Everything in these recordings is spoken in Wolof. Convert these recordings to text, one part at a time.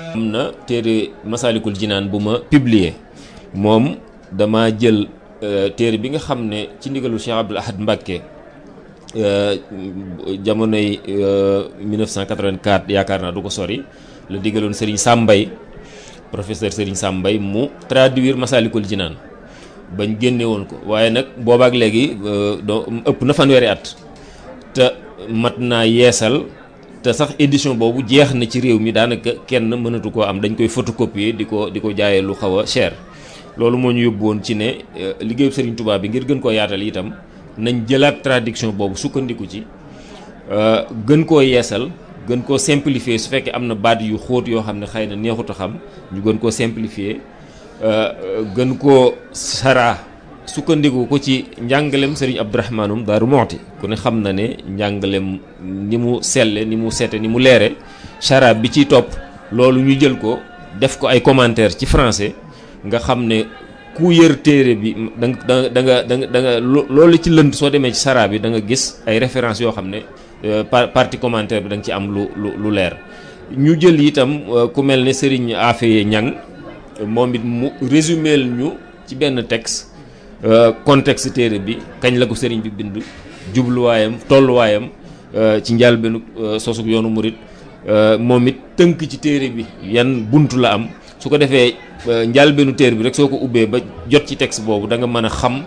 am na téere Masaalikul Jinaan bu ma publier moom dama jël téere bi nga xam ne ci ndigalu Cheikh Abdoul Ahad Mbacké jamonoy 1984 yaakaar naa du ko sori la digaloon Serigne Sambay professeur Serigne Sambay mu traduire Masaalikul Jinaan bañ génne woon ko waaye nag boobaak léegi ëpp na fanweeri at te mat naa yeesal te sax édition boobu jeex na ci réew mi daanaka kenn mënatu koo am dañ koy photocopier di ko jaayee lu xaw a cher loolu moo ñu yóbbu woon ci ne liggéeyu Serigne Touba bi ngir gën koo yaatal itam nañ jëlaat traduction boobu sukkandiku ci gën koo yeesal gën koo simplifier su fekkee am na baat yu xóot yoo xam ne xëy na neexut a xam ñu gën koo simplifier gën koo saraa sukkandiku ko ci njàngalem Serigne Abdourahmanum Daaru Muxti ku ne xam na ne njàngalem ni mu selle ni mu sete ni mu leere saraa bi ciy topp loolu ñu jël ko def ko ay commentaire ci français nga xam ne ku yër téere bi da nga loolu ci lënd soo demee ci saraa bi da nga gis ay références yoo xam ne partie commentaire bi da nga ci am lu leer ñu jël itam ku mel ne Serigne Afeye Ñang moom it mu résuméel ñu ci benn texte contexte téere bi kañ la ko Serigne bi bind jubluwaayam tolluwaayam ci njëlbéenu sosug yoonu murit moom it tënk ci téere bi yan buntu la am su ko defee njëlbéenu téere bi rek soo ko ubbee ba jot ci texte boobu da nga mën a xam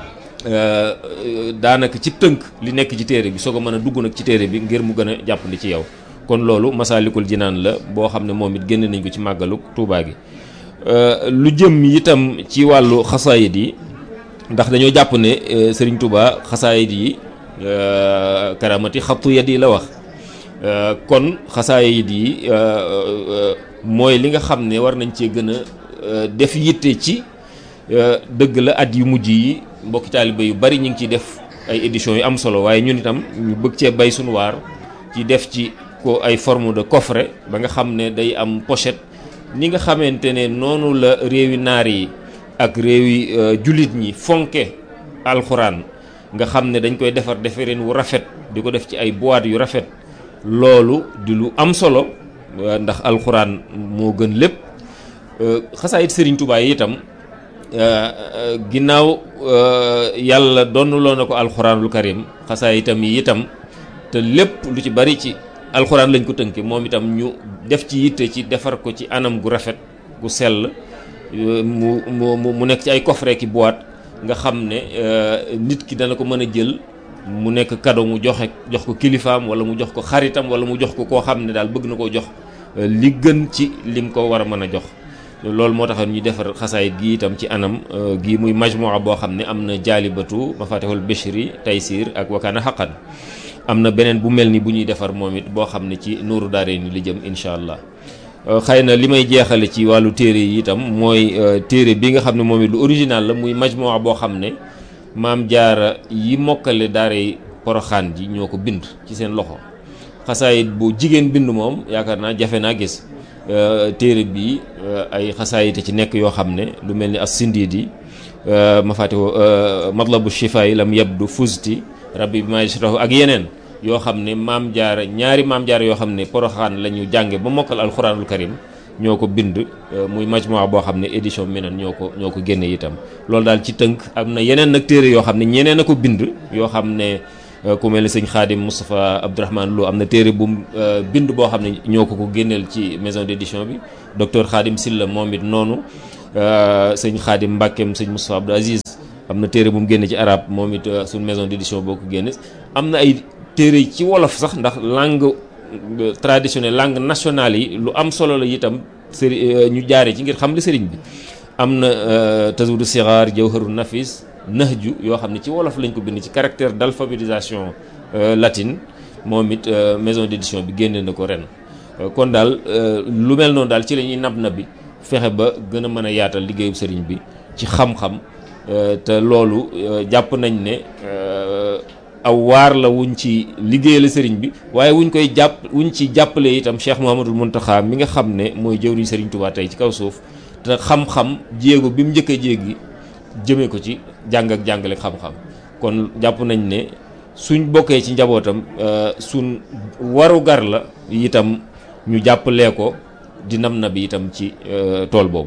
daanaka ci tënk li nekk ci téere bi soo ko mën a dugg nag ci téere bi ngir mu gën a jàppandi ci yow kon loolu Masaalikul Jinaan la boo xam ne moom it génne nañ ko ci màggalu Tuubaa gi lu jëm itam ci wàllu xasaayid yi ndax dañoo jàpp ne Serigne Touba xasaayid yi karamati xattu yad yi la wax kon xasaayid yi mooy li nga xam ne war nañ cee gën a def yitte ci dëgg la at yu mujj yi mbokki taaliba yu bari ñu ngi ciy def ay éditions yu am solo waaye ñun itam ñu bëgg cee bay sunu waar ci def ci ko ay forme de coffret ba nga xam ne day am pochette ni nga xamante ne noonu la réewi naar yi ak réewi jullit ñi fonke alxuraan nga xam ne dañ koy defareen wu rafet di ko def ci ay boîte yu rafet loolu di lu am solo ndax alxuraan moo gën lépp xasaayit Serigne Touba yi itam ginnaaw yàlla donnaloo na ko alxuraanul karim xasaayitam yi itam te lépp lu ci bari ci alxuraan lañ ko tënke moom itam ñu def ci yitte ci defar ko ci anam gu rafet gu sell mu nekk ci ay coffret ki boîte nga xam ne nit ki dana ko mën a jël mu nekk cadeau mu jox ko kilifaam wala mu jox ko xaritam wala mu jox ko koo xam ne daal bëgg na koo jox li gën ci lim ko war a mën a jox loolu moo tax ñu defar xasaayit gi itam ci anam gi muy majmua boo xam ne am na jaalibatu mafatihul bishri taysir ak wakaana xaqan am na beneen bu mel ni bu ñuy defar moom it boo xam ne ci nuuru daare ni li jëm incha allah xëy na li may jeexale ci wàllu téere yi itam mooy téere bi nga xam ne moom it lu original la muy majmua boo xam ne maam jaara yi mokkale daare poroxaan ji ñoo ko bind ci seen loxo xasaayit bu jigéen bind moom yaakaar naa jafe naa gis téere bi ay xasaayite ci nekk yoo xam ne lu mel ni as sindiidi mafatihu matlabu shifa yi lam yabdu fusti rabbi bi ma yashrahu ak yeneen yoo xam ne maam jaara ñaari maam jaara yoo xam ne poroxaan la ñu jànge ba mokkal alxuraanul karim ñoo ko bind muy majmua boo xam ne édition minan ñoo ko génne itam loolu daal ci tënk am na yeneen nag téere yoo xam ne ñeneen a ko bind yoo xam ne ku mel ni sëñ Xaadim Moustapha Abdourahmane Lo am na téere bu bind boo xam ne ñoo ko génneel ci maison d'édition bi docteur Xaadim Silla moom it noonu sëñ Xaadim Mbàkkeem sëñ Moustapha Abdou Aziz am na téere bu mu génne ci arab moom it suñ maison d'édition boo ko génne am na ay téere ci wolof sax ndax langue traditionnelle langue nationale yi lu am solo la itam ñu jaare ci ngir xam li sëriñ bi am na tazawudu sixaar jawharu nafis nahju yoo xam ne ci wolof lañ ko bind ci caractère d'alphabétisation latine moom it maison d'édition bi génne na ko ren kon daal lu mel noonu daal ci la ñuy nab bi fexe ba gën a mën a yaatal liggéeyu sëriñ bi ci xam-xam te loolu jàpp nañ ne aw waar la wuñ ci liggéeyal sëriñ bi waaye wuñ ci jàppale itam Cheikh Mouhamadoul Mountakha mi nga xam ne mooy jëwriñ sëriñ Touba tey ci kaw suuf te xam-xam jéego bi mu njëkk a jéegi jëmee ko ci jàng ak jàngale xam-xam kon jàpp nañ ne suñ bokkee ci njabootam suñ waru gar la itam ñu jàppalee ko di nam na bi itam ci tool boobu.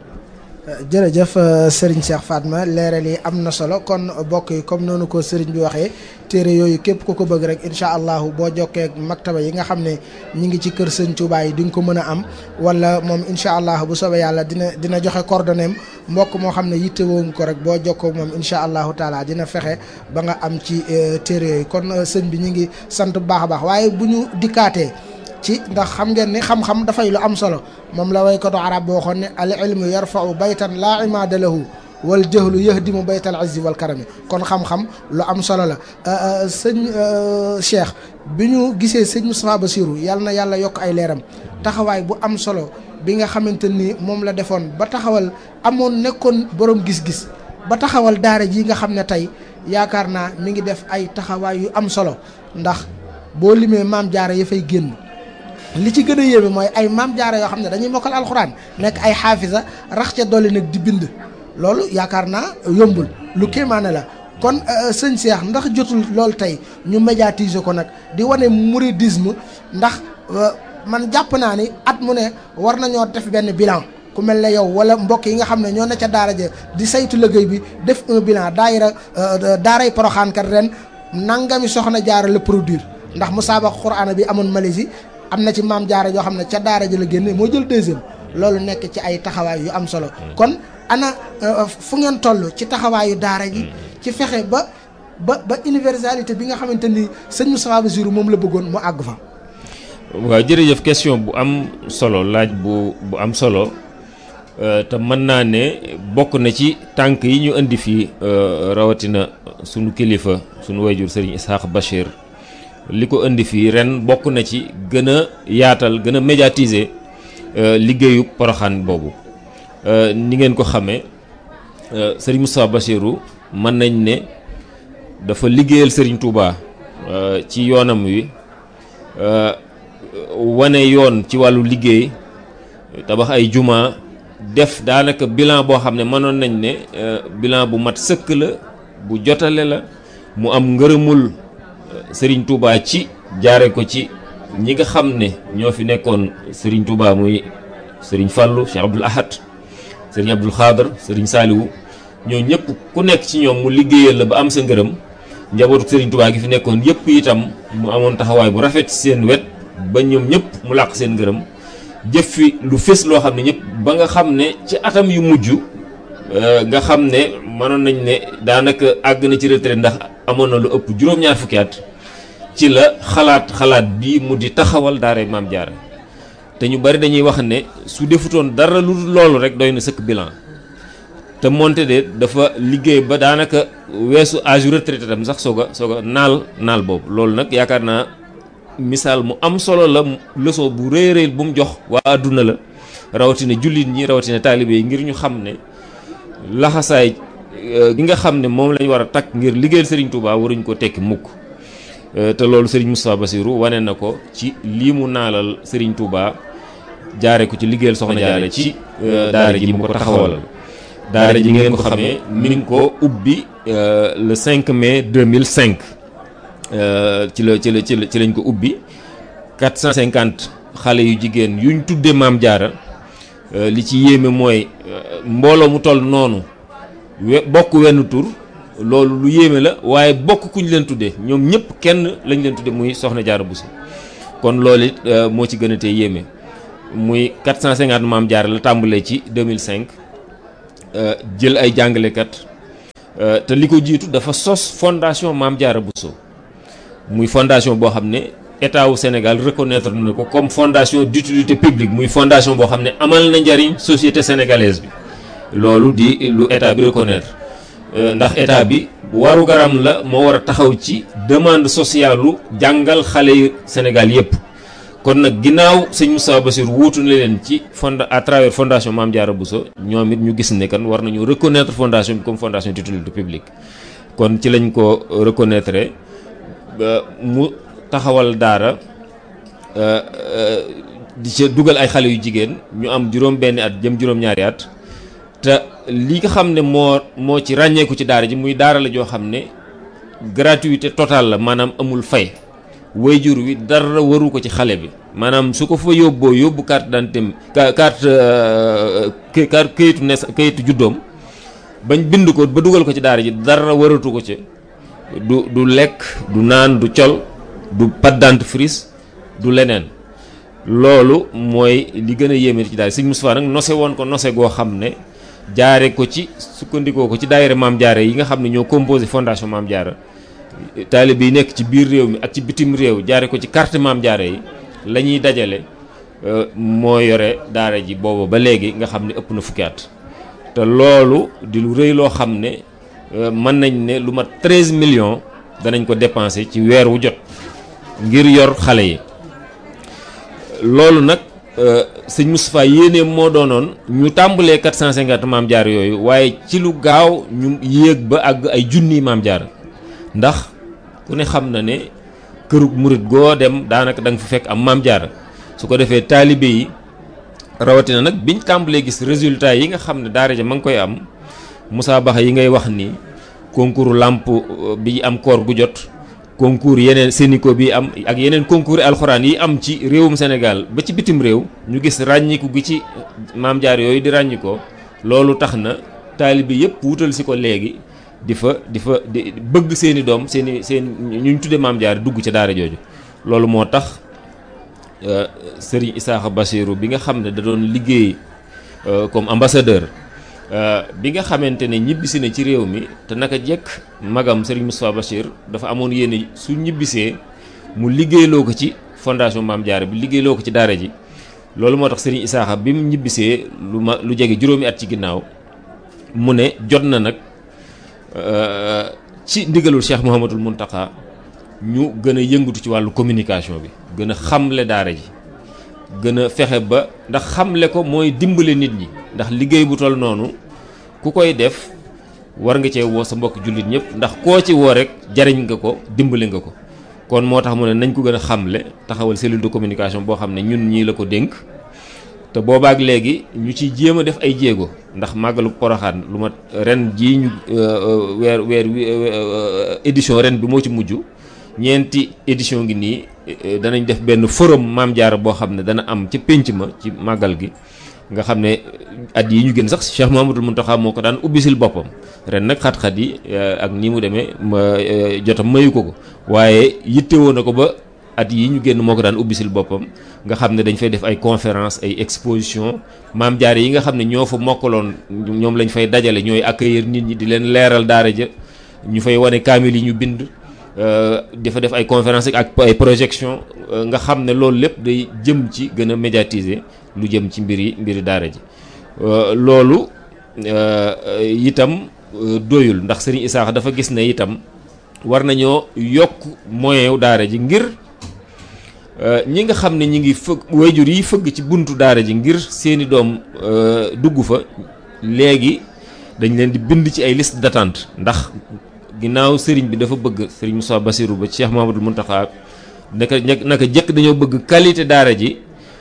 jërëjëf Serigne Cheikh Fatma leeral yi am na solo kon bokk yi comme noonu ko Serigne bi waxee téere yooyu képp ku ko bëgg rek incha allahu boo jokkee ak maktaba yi nga xam ne ñi ngi ci kër Sëñ Touba yi di nga ko mën a am wala moom incha allah bu soobee yàlla dina joxe coordonnée am mbokk moo xam ne yittewoo nga ko rek boo jokkoo moom incha allahu taala dina fexe ba nga am ci téere yooyu kon sëñ bi ñu ngi sant bu baax a baax waaye bu ñu dikkaatee ci ndax xam ngeen ni xam-xam dafay lu am solo moom la waykatu arab boo xoon ne al ilmu yarfau baytan laa imaada lahu wal jahlu yahdimu baytal izzi wal karami kon xam-xam lu am solo la sëñ Cheikh bi ñu gisee sëñ Moustapha Bassirou yàlla na yàlla yokk ay leeram taxawaay bu am solo bi nga xamante ni moom la defoon ba taxawal amoon nekkoon borom gis-gis ba taxawal daara ji nga xam ne tey yaakaar naa mi ngi def ay taxawaay yu am solo ndax boo limee maam jaara ya fay génn li ci gën a yéeme mooy ay maam jaara yoo xam ne dañuy mokkal alxuraan nekk ay xaafisa rax ca dolli nag di bind loolu yaakaar naa yombul lu kéemaane la kon sëñ Cheikh ndax jotul loolu tey ñu médiatiser ko nag di wane mouridisme ndax man jàpp naa ni at mu ne war nañoo def benn bilan ku mel ne yow wala mbokk yi nga xam ne ñoo ne ca daara ja di saytu liggéey bi def un bilan daaray Poroxaan kat ren nangami soxna jaara la produire ndax musaabaqa Qur'aan bi amoon Malaisie am na ci maam jaara yoo xam ne ca daara ji la génne moo jël deuxième loolu nekk ci ay taxawaay yu am solo kon ana fu ngeen toll ci taxawaayu daara ji ci fexe ba universalité bi nga xamante ni sëñ Moustapha Bassirou moom la bëggoon mu àgg fa. waaw jërëjëf question bu am solo laaj bu am solo te mën naa ne bokk na ci tànk yi ñu indi fii rawatina sunu kilifa sunu wayjur Serigne Ishaq Bachir. li ko indi fii ren bokk na ci gën a yaatal gën a médiatiser liggéeyu Poroxaan boobu ni ngeen ko xamee Serigne Moustapha Bassirou mën nañ ne dafa liggéeyal Serigne Touba ci yoonam wi wane yoon ci wàllu liggéey tabax ay juma def daanaka bilan boo xam ne mënoon nañ ne bilan bu mat sëkk la bu jotale la mu am ngërëmul Serigne Touba ci jaare ko ci ñi nga xam ne ñoo fi nekkoon Serigne Touba muy Serigne Fallou Cheikh Abdoul Ahad Serigne Abdoul Khadr Serigne Saliou ñoo ñëpp ku nekk ci ñoom mu liggéeyal la ba am sa ngërëm njabootu Serigne Touba gi fi nekkoon yëpp itam mu amoon taxawaay bu rafet ci seen wet ba ñoom ñëpp mu làq seen ngërëm jëf fi lu fés loo xam ne ñëpp ba nga xam ne ci atam yu mujj nga xam ne mënoon nañ ne daanaka àgg na ci retraite ndax amoon na lu ëpp juróom-ñaar fukki at ci la xalaat bii mu di taxawal daara Maam Jaara te ñu bari dañuy wax ne su defutoon dara lu loolu rek doy na sëkk bilan te moonte de dafa liggéey ba daanaka weesu âge retraité tam sax soog a naal boobu loolu nag yaakaar naa misaal mu am solo la leçon bu rëy rëy bu mu jox waa àdduna la rawatina jullit ñi rawatina taalibe yi ngir ñu xam ne laxasaay gi nga xam ne moom lañ war a takk ngir liggéeyal Serigne Touba waruñ ko tekki mukk te loolu Serigne Moustapha Bassirou wane na ko ci lii mu naalal Serigne Touba jaare ko ci liggéeyal Soxna Jaara ci daara ji mu ko taxawalal daara ji ngeen ko xamee mi ngi ko ubbi le 5 mai 2005 ci lañ ko ubbi 450 xale yu jigéen yuñ tuddee Maam Jaara li ci yéeme mooy mbooloo mu toll noonu bokk wenn tur loolu lu yéeme la waaye bokk kuñ leen tuddee ñoom ñëpp kenn lañ leen tuddee muy Soxna Jaara Bousso kon loolu it moo ci gën a tee yéeme muy 450 Maam Jaara la tàmbalee ci 2005 jël ay jàngalekat te li ko jiitu dafa sos fondation Maam Jaara Bousso muy fondation boo xam ne état wu Sénégal reconnaître na ko comme fondation d'utilité publique muy fondation boo xam ne amal na njariñ société sénégalaise bi loolu di lu état bi reconnaître ndax état bi waru garam la moo war a taxaw ci demande sociale lu jàngal xale yu Sénégal yépp kon nag ginnaaw sëñ Moustapha Bassirou wuutu na leen ci à travers fondation Maam Jaara Bousso ñoom it ñu gis ne kan war nañu reconnaître fondation bi comme fondation d'utilité publique kon ci lañ ko reconnaître mu taxawal daara di ca dugal ay xale yu jigéen ñu am juróom benni at jëm juróom-ñaari at te li nga xam ne moo ci ràññeeku ci daara ji muy daara la joo xam ne gratuité totale la maanaam amul fay waajur wi dara waru ko ci xale bi maanaam su ko fa yóbboo yóbbu carte d'identité carte kayitu juddoom bañ bind ko ba dugal ko ci daara ji dara waratu ko ci du lekk du naan du col du pâte dentifrice du leneen. loolu mooy li gën a yéeme ci daara Sëñ Moustapha nag nose woon ko nose goo xam ne jaare ko ci sukkandikoo ko ci daayira Maam Jaara yi nga xam ne ñoo composé fondation Maam Jaara taalibe yi nekk ci biir réew mi ak ci bitim réew jaare ko ci carte Maam Jaara yi la ñuy dajale moo yore daara ji booba ba léegi nga xam ne ëpp na fukki at te loolu di lu rëy loo xam ne mën nañ ne lu mat 13 millions danañ ko dépensé ci weer wu jot ngir yor xale yi. loolu nag sëñ Moustapha yéene moo doonoon ñu tàmbalee 450 Maam Jaara yooyu waaye ci lu gaaw ñu yéeg ba àgg ay junniy Maam Jaara ndax ku ne xam na ne kërug murit goo dem daanaka da nga fa fekk am Maam Jaara su ko defee taalibe yi rawatina nag biñ tàmbalee gis résultat yi nga xam ne daara ja ma ngi koy am musaabaxa yi ngay wax ni concours làmp bi am koor gu jot concours yeneen Sénico bi am ak yeneen concours alxuraan yi am ci réewum Sénégal ba ci bitim réew ñu gis ràññiku gi ci Maam Jaara yooyu di ràññikoo loolu tax na taalibe yëpp wutal si ko léegi di bëgg seeni doom seen ñu tudde Maam Jaara dugg ca daara jooju. loolu moo tax Serigne Issakha Bassirou bi nga xam ne da doon liggéey comme ambassadeur bi nga xamante ne ñibbisi na ci réew mi te naka jekk magam Serigne Moustapha Bachir dafa amoon yéene su ñibbisee mu liggéeyloo ko ci fondation Maam Jaara bi liggéeyloo ko ci daara ji. loolu moo tax Serigne Issakha bi mu ñibbisee lu jege juróomi at ci ginnaaw mu ne jot na nag ci ndigalul Cheikh Mouhamadoul Mountakha ñu gën a yëngatu ci wàllu communication bi gën a xamle daara ji gën a fexe ba ndax xamle ko mooy dimbale nit ñi ndax liggéey bu toll noonu ku koy def war nga cee woo sa mbokk jullit ñëpp ndax koo ci woo rek jariñ nga ko dimbale nga ko. kon moo tax mu ne nañ ko gën a xamle taxawal cellule de communication boo xam ne ñun ñii la ko dénk te boobaak léegi ñu ciy jéem a def ay jéego ndax màggalu Poroxaan lu ma ren jii ñu weer édition ren bi moo ci mujj. ñeenti édition ngi nii danañ def benn forum Maam Jaara boo xam ne dana am ci pénc ma ci màggal gi nga xam ne at yi ñu gën sax Cheikh Mouhamadoul Mountakha moo ko daan ubbisil boppam ren nag xat-xat yi ak ni mu demee jotam mayu ko waaye yittewoo na ko ba at yi ñu génn moo ko daan ubbisil boppam nga xam ne dañ fay def ay conférence ay exposition Maam Jaara yi nga xam ne ñoo fa mokkaloon ñoom lañ fay dajale ñooy accueillir nit ñi di leen leeral daara ja ñu fay wane kaamil yi ñu bind dafa def ay conférence ak ay projection nga xam ne loolu lépp day jëm ci gën a médiatiser lu jëm ci mbiri daara ji loolu itam doyul ndax Serigne Issakha dafa gis ne itam war nañoo yokk moyen wu daara ji ngir ñi nga xam ne ñi ngi fëgg wayjur yi fëgg ci buntu daara ji ngir seeni doom dugg fa léegi dañ leen di bind ci ay liste d'attente ndax ginnaaw sëriñ bi dafa bëgg Serigne Moustapha Bassirou ba Cheikh Mouhamadoul Mountakha naka jëkk dañoo bëgg qualité daara ji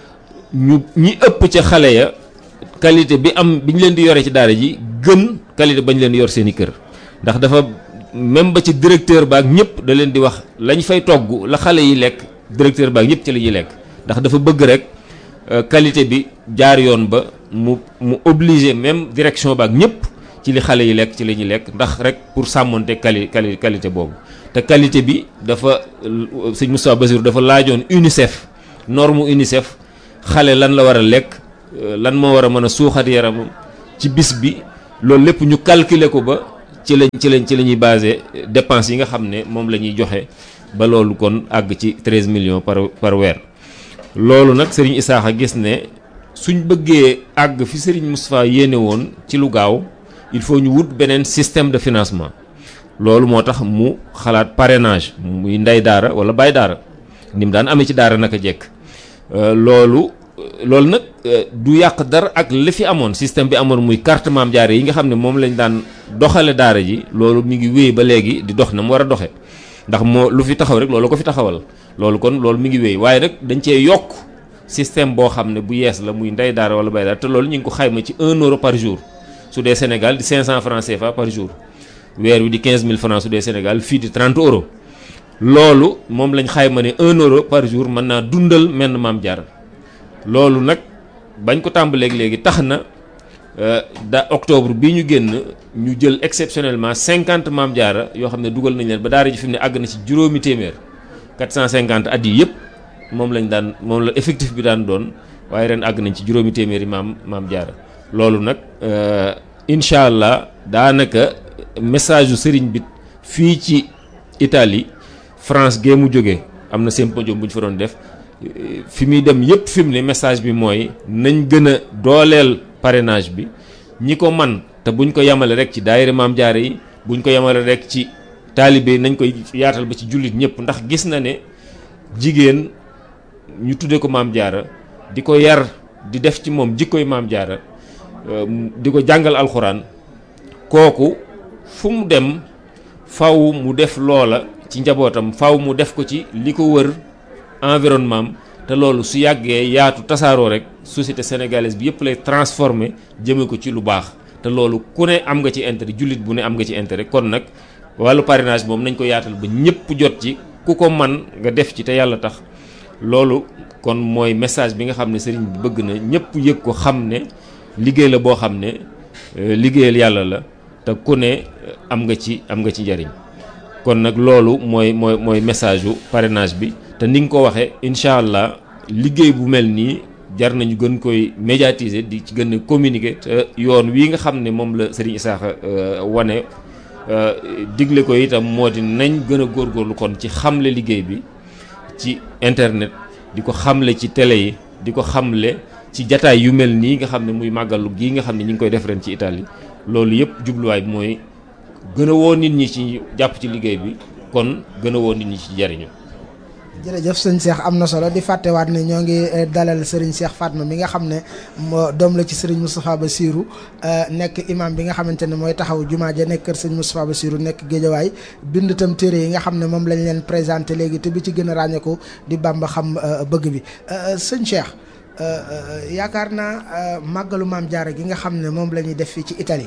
ñi ëpp ca xale ya qualité bi ñu leen di yore ci daara ji gën qualité bañ leen yor seen i kër ndax dafa même ba ci directeur baak ñëpp da leen di wax lañ fay togg la xale yi lekk directeur baak ñëpp ci la ñuy lekk ndax dafa bëgg rek qualité bi jaar yoon ba mu obligé même direction baak ñëpp ci li xale yi lekk ci la ñuy lekk ndax rek pour sàmmonte qualité boobu te qualité bi dafa sëñ Moustapha Bassirou dafa laajoon UNICEF norme UNICEF xale lan la war a lekk lan moo war a mën a suuxat yaramam ci bis bi loolu lépp ñu calculer ko ba ci la ñuy basé dépenses yi nga xam ne moom la ñuy joxe ba loolu kon àgg ci 13 millions par weer. loolu nag Serigne Issakha gis ne suñ bëggee àgg fi Serigne Moustapha yéene woon ci lu gaaw il faut ñu wut beneen système de financement loolu moo tax mu xalaat parrainage muy ndey daara wala baay daara ni mu daan amee ci daara naka jekk loolu nag du yàq dara ak li fi amoon système bi amoon muy carte Maam Jaara yi nga xam ne moom lañ daan doxale daara ji loolu mi ngi wéy ba léegi di dox na mu war a doxe ndax moo lu fi taxaw rek loolu ko fi taxawal loolu mi ngi wéy waaye nag dañ cee yokk système boo xam ne bu yees la muy ndey daara wala baay daara te loolu ñu ngi ko xayma ci 1 euro par jour su dee Sénégal di 500 francs CFA par jour weer wi di 15 000 francs su dee Sénégal fii di 30 euros loolu moom lañ xayma ne 1 euro par jour mën naa dundal menn Maam Jaara loolu nag bañ ko tàmbaleeg léegi tax na octobre bii ñu génn ñu jël exceptionnellement 50 Maam Jaara yoo xam ne dugal nañ leen ba daara ji fi mu ne àgg na ci juróomi téeméer 450 at yi yëpp moom la effectif bi daan doon waaye ren àgg nañ ci juróomi téeméeri Maam Jaara loolu nag incha allah daanaka message yu sëriñ bi fii ci Italie France gee mu jógee am na symposium bu ñu fa doon def fi muy dem yëpp fi mu ne message bi mooy nañ gën a dooleel parrainage bi ñi ko man te buñ ko yemale rek ci daayira Maam Jaara yi buñ ko yemale rek ci taalibe nañ koy yaatal ba ci jullit ñëpp ndax gis na ne jigéen ñu tuddee ko Maam Jaara di ko yar di def ci moom jikkoy Maam Jaara di ko jàngal alxuraan kooku fu mu dem faw mu def loola ci njabootam faw mu def ko ci li ko wër environnement te loolu su yàggee yaatu tasaaroo rek société sénégalaise bi yëpp lay transformer jëme ko ci lu baax te loolu ku ne am nga ci intérêt jullit bu ne am nga ci intérêt kon nag wàllu parrainage moom nañ ko yaatal ba ñëpp jot ci ku ko man nga def ci te yàlla tax loolu kon mooy message bi nga xam ne sëriñ bi bëgg na ñëpp yëg ko xam ne liggéey la boo xam ne liggéeyal yàlla la te ku ne am nga ci njariñ kon nag loolu mooy message yu parrainage bi te ni nga ko waxee incha allah liggéey bu mel nii jar nañu gën koy médiatiser di ci gën a communiquer te yoon wii nga xam ne moom la Serigne Isaaxa wane digle ko itam moo di nañ gën a góorgóorlu kon ci xamle liggéey bi ci internet di ko xamle ci télé yi di ko xamle ci jataay yu mel nii nga xam ne muy màggalu gii nga xam ne ñu ngi koy def ren ci Italie loolu yëpp jubluwaay bi mooy gën a woo nit ñi ci jàpp ci liggéey bi kon gën a woo nit ñi ci jariñu jërëjëf sëñ Cheikh am na solo di fàttewaat ne ñoo ngi dalal Serigne Cheikh Fatma mi nga xam ne doom la ci Serigne Moustapha Bassirou nekk imam bi nga xamante ne mooy taxaw jumaa ja nekk kër Serigne Moustapha Bassirou nekk Géejawaay bind itam téere yi nga xam ne moom lañ leen présenté léegi te bi ci gën a ràññeeku di Bamba xam bëgg bi sëñ Cheikh yaakaar naa màggalu Maam Jaara gi nga xam ne moom la ñuy def fii ci Italie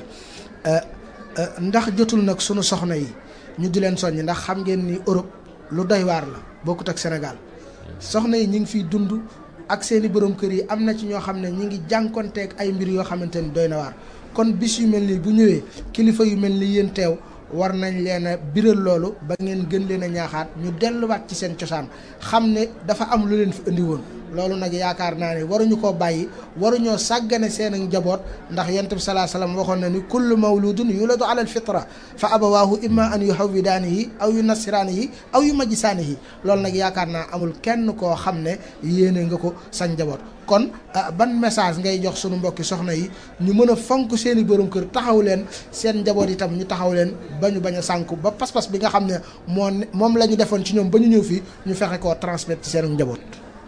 ndax jotul nag sunu soxna yi ñu di leen soññ ndax xam ngeen ni Europe lu doy waar la bokkut ak Sénégal soxna yi ñu ngi fiy dund ak seeni borom kër yi am na ci ñoo xam ne ñu ngi jànkonteeg ay mbir yoo xamante ni doy na waar kon bis yu mel nii bu ñëwee kilifa yu mel ni yéen teew war nañ leen a biral loolu ba ngeen gën leen a ñaaxaat ñu delluwaat ci seen cosaan xam ne dafa am lu leen fi indi woon loolu nag yaakaar naa ne waruñu koo bàyyi waruñoo sàggane seen njaboot ndax yonent bi salaa salaam waxoon na ni kullu mawludun yuladu ala al fitra fa abawaahu imma an yuhawwidaanihi aw yunassiraanihi aw yumajjisaanihi loolu nag yaakaar naa amul kenn koo xam ne yéene nga ko sa njaboot kon ban message ngay jox sunu mbokki soxna yi ñu mën a fonk seen i borom kër taxaw leen seen njaboot itam ñu taxaw leen ba ñu bañ a sànku ba pas-pas bi nga xam ne moom la ñu defoon ci ñoom ba ñu ñëw fii ñu fexe koo transmettre ci seen njaboot.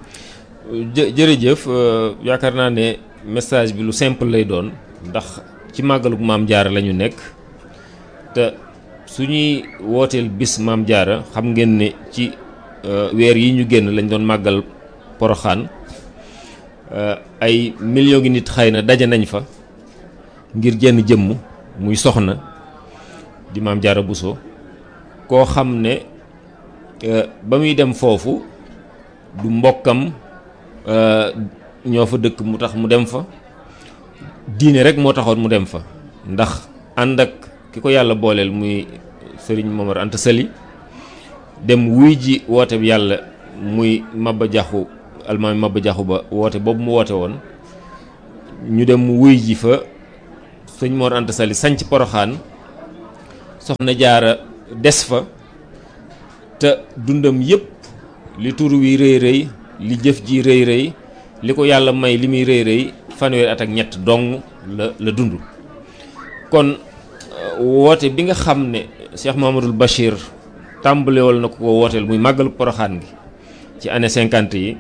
jërëjëf yaakaar naa ne message bi lu simple lay doon ndax ci màggalug Maam Jaara la ñu nekk te suñuy wooteel bis Maam Jaara xam ngeen ne ci weer yi ñu génn lañ doon màggal Poroxaan ay millions ngi nit xëy na daje nañ fa ngir jenn jëmm muy soxna di Maam Jaara Buso koo xam ne ba muy dem foofu du mbokkam ñoo fa dëkk mu tax mu dem fa diine rek moo taxoon mu dem fa ndax ànd ak ki ko yàlla booleel muy Sëriñ Momar Anta Sali dem wuy ji woote bi yàlla muy Maba Jaxu almaami Maba Jaxu Ba woote boobu mu woote woon ñu dem mu wuy ji fa Sëñ Mor Anta Sali sanc Poroxaan soxna Jaara des fa te dundam yépp li tur wi rëy rëy li jëf ji rëy rëy li ko yàlla may li muy rëy rëy fanweeri at ak ñett dong la dund kon woote bi nga xam ne Cheikh Mouhamadoul Bachir tàmbalewal na ko wooteel muy màggalu Poroxaan gi ci année 50 yi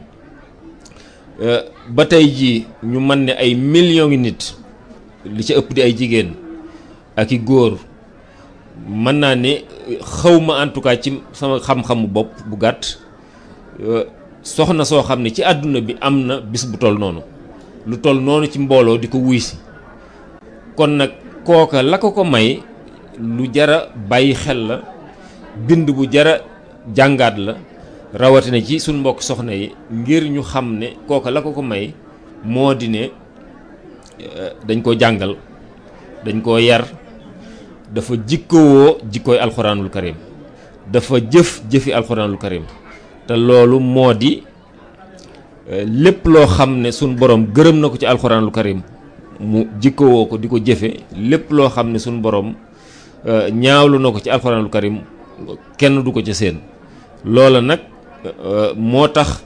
ba tey jii ñu mën ne ay millions ngi nit li ci ëpp di ay jigéen ak i góor mën naa ne xawma en tout cas ci sama xam-xamu bopp bu gàtt soxna soo xam ne ci àdduna bi am na bis bu toll noonu lu toll noonu ci mbooloo di ko wuy si kon nag kooka la ko may lu jara bàyyi xel la bind bu jara jàngaat la rawatina ci suñ mbokk soxna yi ngir ñu xam ne kooka la ko may moo di ne dañ ko jàngal dañ koo yar dafa jikkowoo jikkooy alxuraanul karim dafa jëfi alxuraanul karim te loolu moo di lépp loo xam ne suñ borom gërëm na ko ci alxuraanul karim mu jikkowoo ko di ko jëfe lépp loo xam ne suñ borom ñaawlu na ko ci alxuraanul karim kenn du ko ca seen loola nag moo tax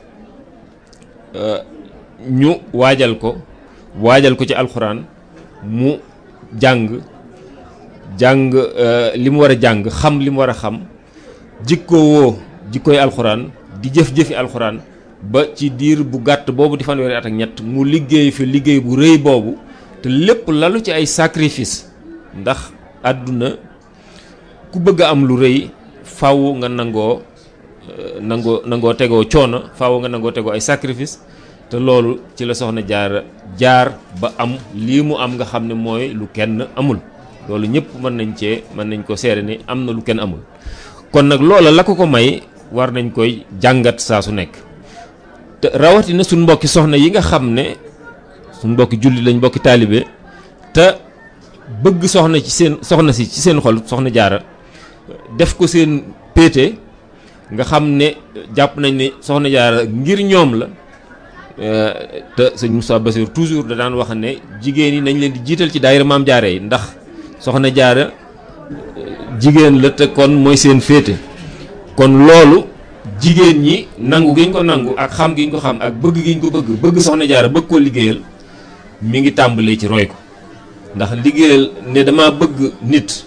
ñu waajal ko ci alxuraan mu jàng li mu war a jàng xam li mu war a xam jikkowoo jikkooy alxuraan di jëf-jëfi alxuraan ba ci diir bu gàtt boobu di fanweeri at ak ñett mu liggéey fi liggéey bu rëy boobu te lépp lalu ci ay sacrifice ndax àdduna ku bëgg a am lu rëy faaw nga nangoo tegoo coono faaw nga nangoo tegoo ay sacrifice te loolu ci la soxna jaar ba am lii mu am nga xam ne mooy lu kenn amul loolu ñëpp mën nañ ko seere ni am na lu kenn amul kon nag loola la ko may war nañ koy jàngat saa su nekk te rawatina suñ mbokki soxna yi nga xam ne suñ mbokki julli lañ mbokki taalibe te bëgg soxna si ci seen xol soxna jaara def ko seen péete nga xam ne jàpp nañ ne soxna jaara ngir ñoom la te sëñ Moussa Bassir toujours da daan wax ne jigéen yi nañ leen di jiital ci daayira maam jaara yi ndax soxna jaara jigéen la te kon mooy seen féete kon loolu jigéen ñi nangu gi ñu ko nangu ak xam gi ñu ko xam ak bëgg gi ñu ko bëgg soxna jaara bëgg koo liggéeyal mi ngi tàmbalee ci roy ko ndax liggéeyal ne dama bëgg nit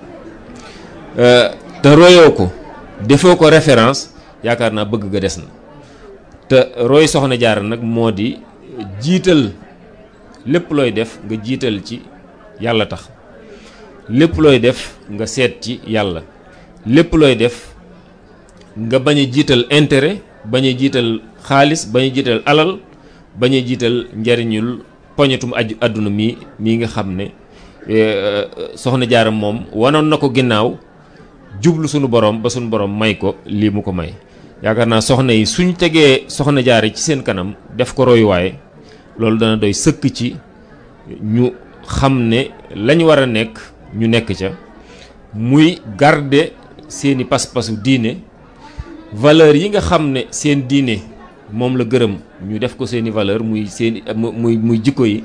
te royoo ko defoo ko référence yaakaar naa bëgg ga des na te roy soxna jaara nag moo di jiital lépp looy def nga jiital ci yàlla tax lépp looy def nga seet ci yàlla lépp looy def nga bañ a jiital intérêt bañ a jiital xaalis bañ a jiital alal bañ a jiital njariñul poñetum àdduna mii nga xam ne soxna jaara moom wanoon na ko ginnaaw jublu sunu borom ba sunu borom may ko lii mu ko may yaakaar naa soxna yi suñ tegee soxna jaara ci seen kanam def ko royuwaay loolu dana doy sëkk ci ñu xam ne lañ war a nekk ñu nekk ca muy garder seeni pas-pasu diine valeur yi nga xam ne seen diine moom la gërëm ñu def ko seeni valeur muy seeni muy jikko yi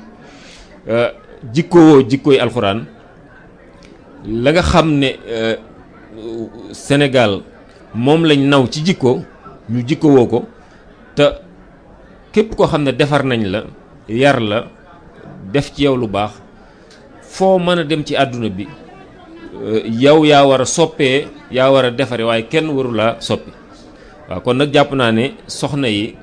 jikkooy alxuraan la nga xam ne Sénégal moom lañ naw ci jikko ñu jikkowoo ko te képp koo xam ne defar nañ la yar la def ci yow lu baax foo mën a dem ci àdduna bi yow yaa war a soppee yaa war a defare waaye kenn waru laa soppi waaw kon nag jàpp naa ne soxna yi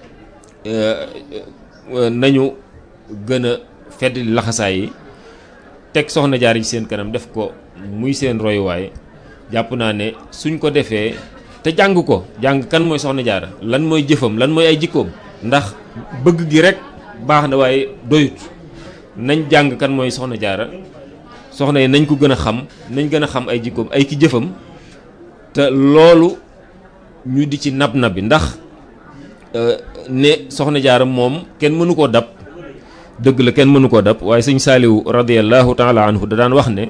nañu gën a fedd laxasaay yi teg soxna jaar ci seen kanam def ko muy seen royuwaay jàpp naa ne suñ ko defee te jàng kan mooy soxna jaara lan mooy jëfam lan mooy ay jikkoom ndax bëgg gi rek baax na waaye doyut nañ jàng kan mooy soxna jaara soxna yi nañ ko gën a xam nañ gën a xam ay jikkoom ay ki jëfam te loolu ñu di ci nab bi ndax ne soxna jaara moom kenn mënu koo dab dëgg la kenn mënu koo dab waaye sëñ Saaliwu radiyallahu taala anhu da daan wax ne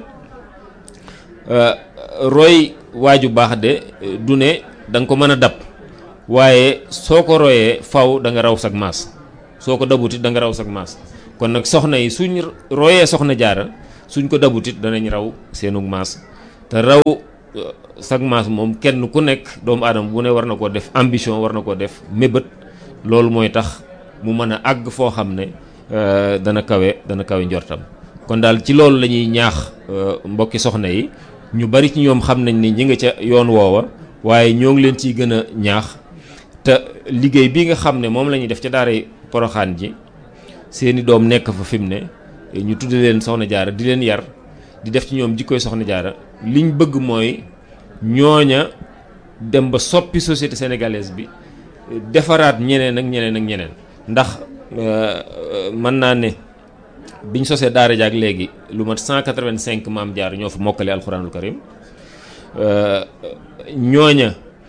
roy waaju baax de du ne da nga ko mën a dab waaye soo ko royee faw da nga raw sag maas soo ko dabutit da nga raw sag maas kon nag soxna yi suñ royee soxna jaara suñ ko dabutit danañ raw seenug maas te raw sag maas moom kenn ku nekk doomu aadama bu ne war na koo def ambition war na koo def mébét loolu mooy tax mu mën a àgg foo xam ne dana kawe njortam kon daal ci loolu la ñuy ñaax mbokki soxna yi ñu bari ci ñoom xam nañ ni ñi nga ca yoon woowa waaye ñoo ngi leen ciy gën a ñaax te liggéey bi nga xam ne moom la ñuy def ca daaray Poroxaan ji seeni doom nekk fa fi mu ne ñu tudde leen soxna jaara di leen yar di def ci ñoom jikkoy soxna jaara liñ bëgg mooy ñooña dem ba soppi société sénégalaise bi defaraat ñeneen ak ñeneen ndax mën naa ne biñ sosee daara jaak léegi lu mat 185 maam jaar ñoo fa mokkale alxuraanul karim ñooña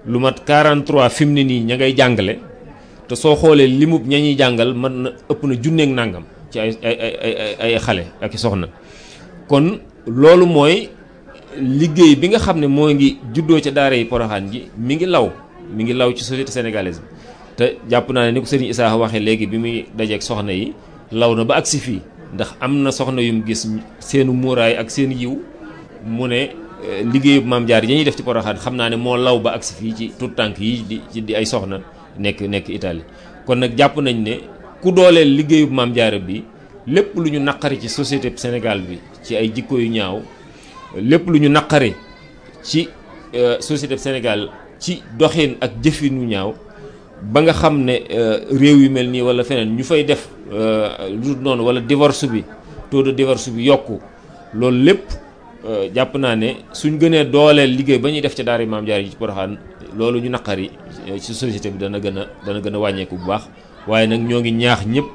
lu mat 43 fi mu ne nii ña ngay jàngale te soo xoolee limub ña ñuy jàngal mën na ëpp na junneeg nàngam ci ay xale ak i soxna. kon loolu mooy liggéey bi nga xam ne moo ngi juddoo ca daara yi Porokhane ji mi ngi law ci société sénégalaise bi te jàpp naa ne ni ko sëriñ Issa waxee léegi bi muy dajeeg soxna yi law na ba agsi fii ndax am na soxna yum gis seenu muuraay ak seen yiw mu ne liggéeyu maam jaar yi ñuy def ci Porokhane xam naa ne moo law ba agsi fii ci tout tànk yi di ay soxna nekk Italie. kon nag jàpp nañ ne ku dooleel liggéeyu maam jaar bi lépp lu ñu naqari ci société Sénégal bi ci ay jikko yu ñaaw lépp lu ñu naqari ci société Sénégal ci doxin ak jëfin wu ñaaw ba nga xam ne réew yu mel nii wala feneen ñu fay def lu noonu wala divorce bi taux de divorce bi yokku loolu lépp jàpp naa ne suñ gënee dooleel liggéey ba ñuy def ca daara maam jaar yi ci Porokhane loolu ñu naqari ci société bi dana gën a wàññeeku bu baax. waaye nag ñoo ngi ñaax ñëpp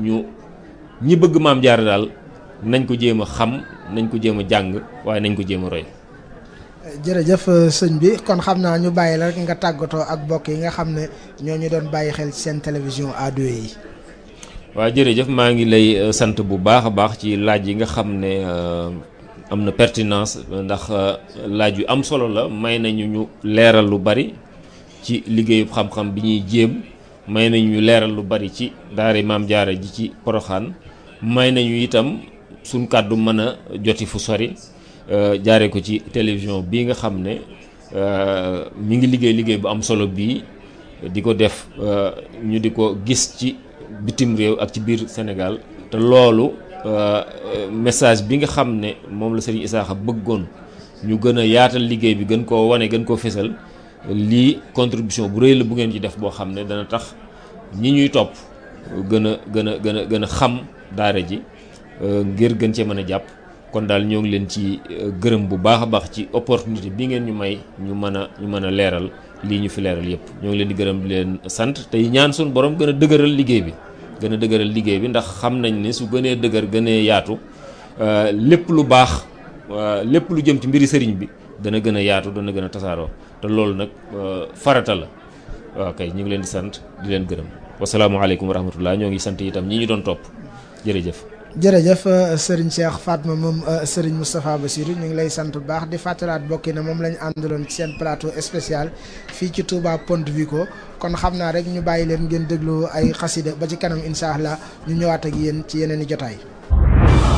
ñi bëgg maam jaar daal nañ ko jéem a xam nañ ko jéem a jàng waaye nañ ko jéem a roy. jërëjëf sëñ bi kon xam naa ñu bàyyi la rek nga tàggatoo ak mbokk yi nga xam ne ñoo ñu doon bàyyi xel ci seen télévision A2 yi. waaw jërëjëf maa ngi lay sant bu baax a baax ci laaj yi nga xam ne am na pertinence ndax laaj yu am solo la may nañu ñu leeral lu bari ci liggéeyu xam-xam bi ñuy jéem may nañu ñu leeral lu bari ci daara maam jaara ji ci Porokhane may nañu itam suñ kàddu mën a joti fu sori jaare ko ci télévision bii nga xam ne mi ngi liggéey bu am solo bii di ko def ñu di ko gis ci bitim réew ak ci biir Sénégal te loolu message bi nga xam ne moom la Serigne Issa bëggoon ñu gën a yaatal liggéey bi gën koo wane gën koo fesal lii contribution bu rëy la bu ngeen ci def boo xam ne dana tax ñi ñuy topp gën a xam daara ji ngir gën cee mën a jàpp. kon daal ñoo ngi leen ci gërëm bu baax a baax ci opportunité bi ngeen ñu may ñu mën a leeral lii ñu fi leeral yépp ñoo ngi leen di gërëm di leen sant tey ñaan suñu borom gën a dëgëral liggéey bi ndax xam nañ ne su gënee dëgër gënee yaatu lépp lu baax lépp lu jëm ci mbiri sëriñ bi dana gën a yaatu dana gën a tasaaroo te loolu nag farata la waaw kay ñu ngi leen di sant di leen gërëm wasalaamaaleykum wa rahmatullah ñoo ngi sant itam ñi ñu doon topp jërëjëf. jërëjëf Serigne Cheikh Fatma moom Serigne Moustapha Bassirou ñu ngi lay sant bu baax di fàttalaat bokki na moom lañu àndaloon ci seen plateau spécial fii ci Touba Ponte Vico kon xam naa rek ñu bàyyi leen ngeen déglu ay xasida ba ci kanam incha allah ñu ñëwaat ak yéen ci yeneen i jotaay.